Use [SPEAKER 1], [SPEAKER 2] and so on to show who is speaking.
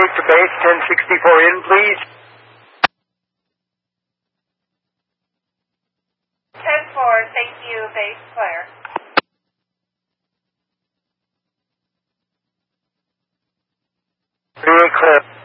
[SPEAKER 1] to base 1064 in, please.
[SPEAKER 2] 10-4, thank you, base clear.
[SPEAKER 1] Very clear.